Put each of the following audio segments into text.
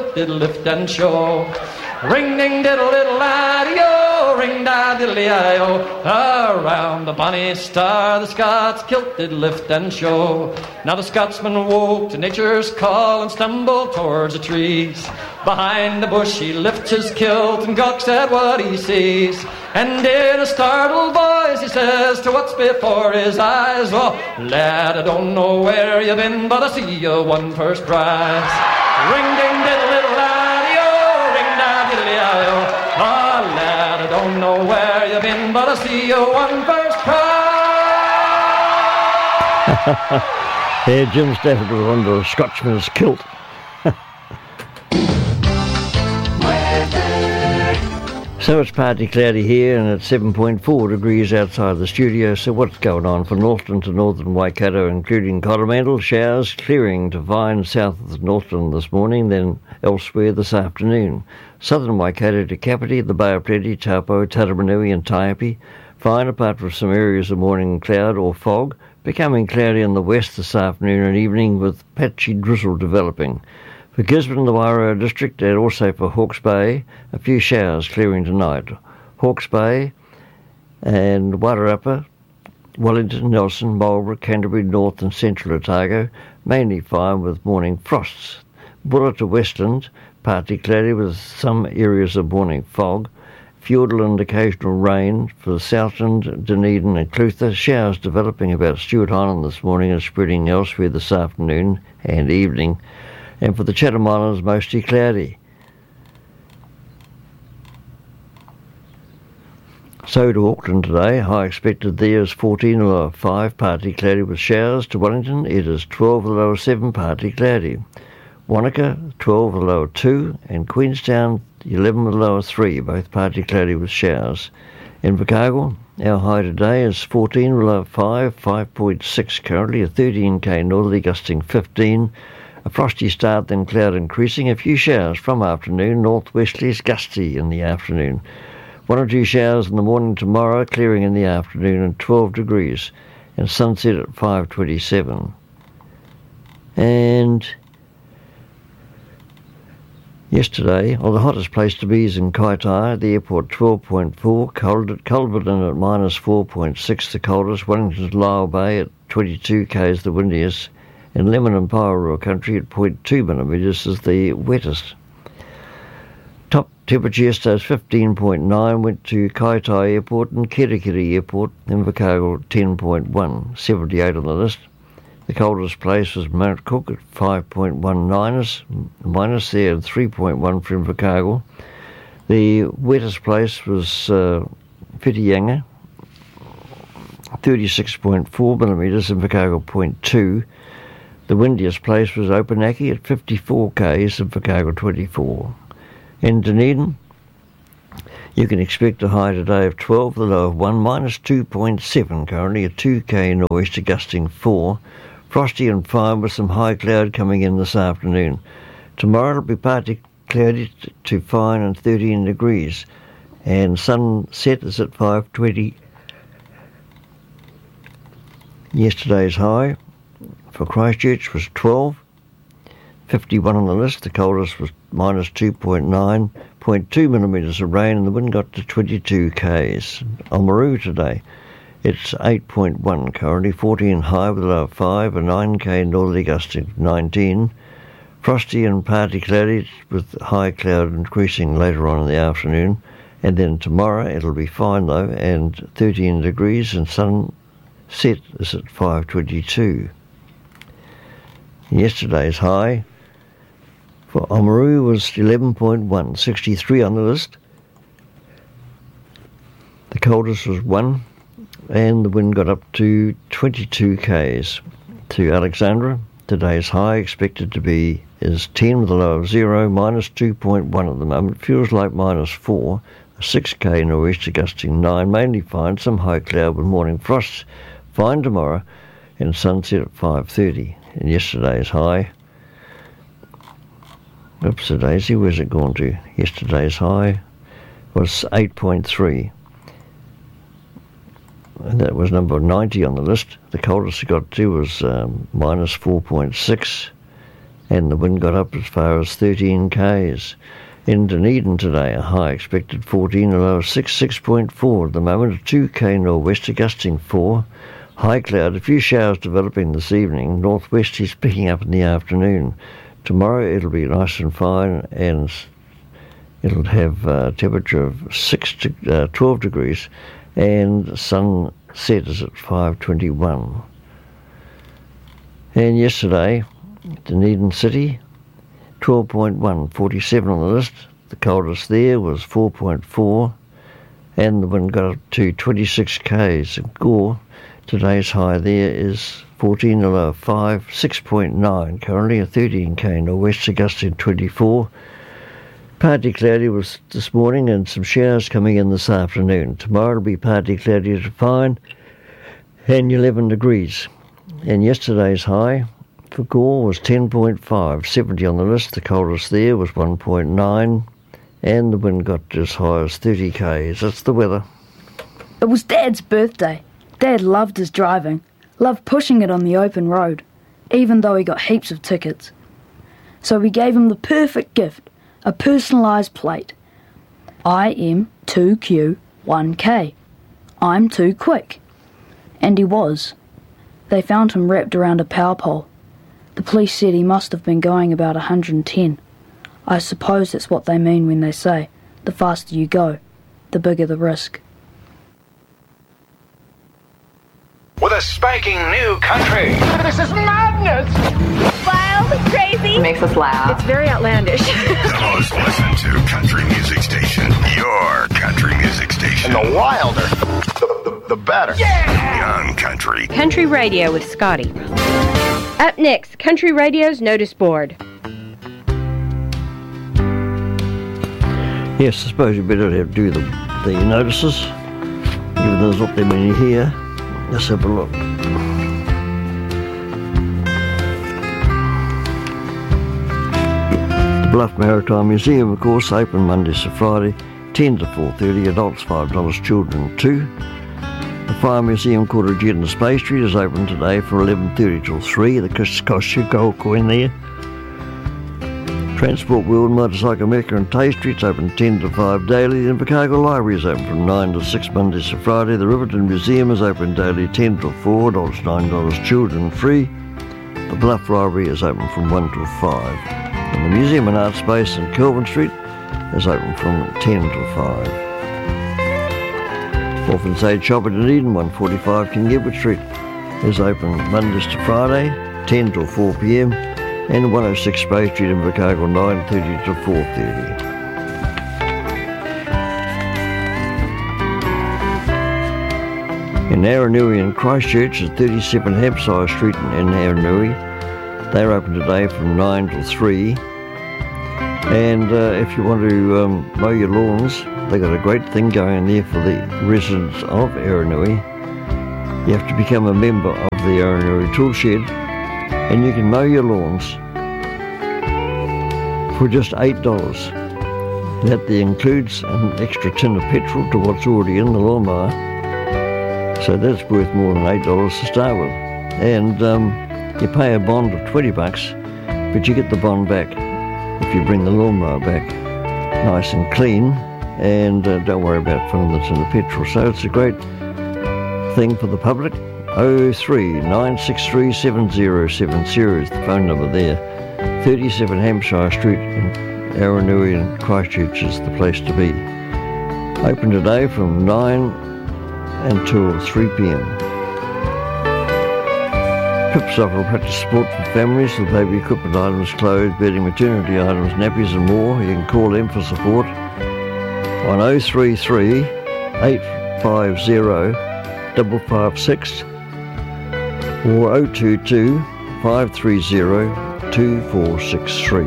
kilt did lift and show. Ring ding diddle diddle laddie-o, ring da diddle-i-o. Around the bonny star the Scots kilt did lift and show. Now the Scotsman woke to nature's call and stumbled towards the trees. Behind the bush he lifts his kilt and gawks at what he sees. And in a startled voice he says to what's before his eyes, "Oh, lad, I don't know where you've been, but I see you won first prize." Ring ding diddle diddle laddie-o, ring da diddle-i-o. Oh, lad, I don't know where you've been, but I see you won first prize. Here, Jim Stafford was under a Scotchman's kilt. So it's partly cloudy here and it's 7.4 degrees outside the studio. So what's going on for Northland to northern Waikato, including Coromandel? Showers clearing to fine south of Northland this morning, then elsewhere this afternoon. Southern Waikato to Kapiti, the Bay of Plenty, Taupo, Taramanui and Taiapi. Fine apart from some areas of morning cloud or fog. Becoming cloudy in the west this afternoon and evening with patchy drizzle developing. For Gisborne, the Wairau district, and also for Hawke's Bay, a few showers clearing tonight. Hawke's Bay and Wairarapa, Wellington, Nelson, Marlborough, Canterbury, North and Central Otago, mainly fine with morning frosts. Bulla to Westland, partly cloudy with some areas of morning fog. Fiordland and occasional rain for Southland, Dunedin and Clutha. Showers developing about Stewart Island this morning and spreading elsewhere this afternoon and evening. And for the Chatham Islands, mostly cloudy. So to Auckland today, high expected there is 14, a low of 5, partly cloudy with showers. To Wellington, it is 12, a low of 7, partly cloudy. Wanaka, 12, a low of 2, and Queenstown, 11, a low of 3, both partly cloudy with showers. In Invercargill, our high today is 14, a low of 5, 5.6 currently, a 13k northerly gusting 15. A frosty start, then cloud increasing. A few showers from afternoon, northwesterlies gusty in the afternoon. 1 or 2 showers in the morning tomorrow, clearing in the afternoon and 12 degrees. And sunset at 5:27. And yesterday, the hottest place to be is in Kaitaia, the airport 12.4, Culverden at minus 4.6, the coldest. Wellington's Lyall Bay at 22 k's, the windiest. And Lemon and Paurua country at 0.2 millimetres is the wettest. Top temperature yesterday is 15.9, went to Kaitaia Airport and Kirikiri Airport, Invercargill 10.1, 78 on the list. The coldest place was Mount Cook at 5.1 minus there, and 3.1 for Invercargill. The wettest place was Whitianga, 36.4 millimetres, Invercargill 0.2. The windiest place was Opunaki at 54 k's, Invercargill 24. In Dunedin, you can expect a high today of 12, the low of 1, minus 2.7 currently, a 2k nor'easter gusting 4. Frosty and fine with some high cloud coming in this afternoon. Tomorrow it'll be partly cloudy to fine and 13 degrees. And sunset is at 5:20. Yesterday's high for Christchurch was 12, 51 on the list. The coldest was minus 2.9, 0.2 millimetres of rain, and the wind got to 22 k's. Oamaru today, it's 8.1 currently, 14 high with a low of 5, a 9k northerly gust of 19. Frosty and partly cloudy with high cloud increasing later on in the afternoon. And then tomorrow it'll be fine though, and 13 degrees, and sunset is at 5:22. Yesterday's high for Oamaru was 11.1, 63 on the list. The coldest was 1, and the wind got up to 22 k's. To Alexandra, today's high expected to be is 10 with a low of 0, minus 2.1 at the moment. Feels like minus 4, a 6k nor'easter gusting 9, mainly fine, some high cloud with morning frosts. Fine tomorrow, and sunset at 5:30. And yesterday's high, oops a daisy, where's it gone to? Yesterday's high was 8.3. And that was number 90 on the list. The coldest it got to was minus 4.6. and the wind got up as far as 13 k's. In Dunedin today, a high expected 14, a low of 6.4 at the moment, a 2k northwest gusting 4. High cloud, a few showers developing this evening. Northwest is picking up in the afternoon. Tomorrow it'll be nice and fine, and it'll have a temperature of 12 degrees, and sunset is at 5:21. And yesterday, Dunedin City, 12.1, 47 on the list. The coldest there was 4.4, and the wind got up to 26 k's. Gore, today's high there is 14, a low of 5, 6.9 currently, a 13k northwest gusting 24. Partly cloudy was this morning and some showers coming in this afternoon. Tomorrow will be partly cloudy to fine and 11 degrees. And yesterday's high for Gore was 10.5, 70 on the list. The coldest there was 1.9, and the wind got as high as 30 k's. That's the weather. It was Dad's birthday. Dad loved his driving, loved pushing it on the open road, even though he got heaps of tickets. So we gave him the perfect gift, a personalised plate. IM2Q1K. I'm too quick. And he was. They found him wrapped around a power pole. The police said he must have been going about 110. I suppose that's what they mean when they say, the faster you go, the bigger the risk. With a spanking new country. This is madness! Wild, crazy. It makes us laugh. It's very outlandish. The most listened to country music station. Your country music station. And the wilder, the better. Yeah! Young Country. Country Radio with Scotty. Up next, Country Radio's Notice Board. Yes, I suppose you better do the notices, given there's not that many here. Let's have a look. The Bluff Maritime Museum, of course, open Mondays to Friday, 10 to 4:30, adults $5, children $2. The Fire Museum, called Regina Space Street, is open today from 11:30 till 3. The cost you gold coin there. Transport World, Motorcycle Mecca and Tay Streets open 10 to 5 daily. The Invercargill Library is open from 9 to 6 Mondays to Friday. The Riverton Museum is open daily 10 to 4, adults $9, children free. The Bluff Library is open from 1 to 5. And the Museum and Art Space in Kelvin Street is open from 10 to 5. Orphans Aid Shop at Dunedin, 145 King Edward Street, is open Mondays to Friday, 10 till 4 p.m, and 106 Bay Street in Invercargill, 9:30 to 4:30. In Aranui and Christchurch is 37 Hampshire Street in Aranui. They're open today from 9 till 3. And if you want to mow your lawns, they've got a great thing going there for the residents of Aranui. You have to become a member of the Aranui Toolshed, and you can mow your lawns for just $8. That includes an extra tin of petrol to what's already in the lawnmower, so that's worth more than $8 to start with. And you pay a bond of $20, but you get the bond back if you bring the lawnmower back nice and clean, and don't worry about filling the tin of petrol. So it's a great thing for the public. 03 963 7070 is the phone number there. 37 Hampshire Street in Aranui and Christchurch is the place to be. Open today from 9 until 3 p.m. Pip Soccer practice sport for families with baby equipment items, clothes, bedding, maternity items, nappies and more. You can call them for support on 033 850 556 or 022 530 2463.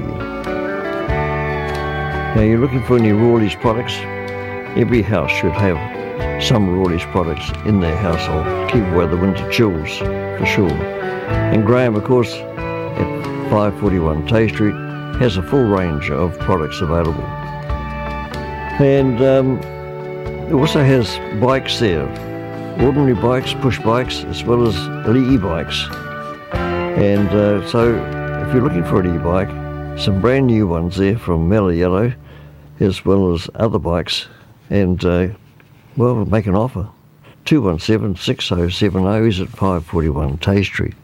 Now you're looking for any Rawley's products? Every house should have some Rawley's products in their household. Keep away the winter chills, for sure. And Graham, of course, at 541 Tay Street, has a full range of products available. And it also has bikes there. Ordinary bikes, push bikes, as well as e-bikes. And so if if you're looking for an e-bike, some brand new ones there from Mellow Yellow, as well as other bikes, and we'll make an offer. 217-6070 is at 541 Tay Street.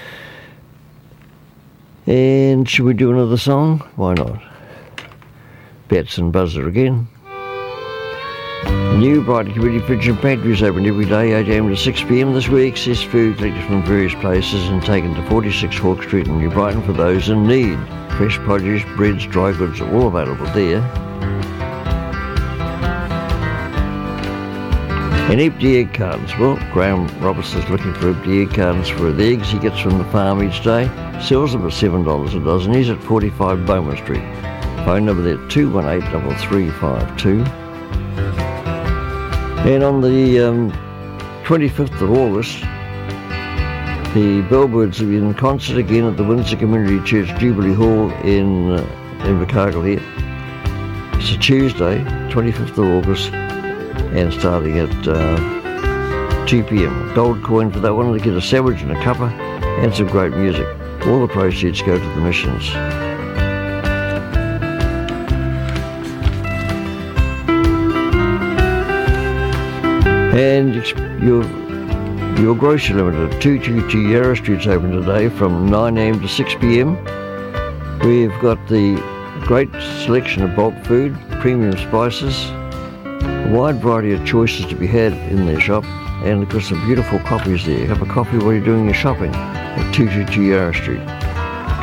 And should we do another song? Why not? Bats and Buzzer again. New Brighton Community Fridge and Pantry is open every day, 8am to 6pm this week. Access food collected from various places and taken to 46 Hawke Street in New Brighton for those in need. Fresh produce, breads, dry goods are all available there. And empty egg cartons. Well, Graham Robertson's looking for empty egg cartons for the eggs he gets from the farm each day. Sells them at $7 a dozen. He's at 45 Bowman Street. Phone number there, 218-3352. And on the 25th of August, the Bellbirds will be in concert again at the Windsor Community Church Jubilee Hall in Invercargill here. It's a Tuesday, 25th of August, and starting at 2pm. Gold coin for that one to get a sandwich and a cuppa and some great music. All the proceeds go to the missions. And your grocery limited at 222 Yarra Street's open today from 9am to 6pm. We've got the great selection of bulk food, premium spices, a wide variety of choices to be had in their shop, and of course some beautiful coffees there. Have a coffee while you're doing your shopping at 222 Yarra Street.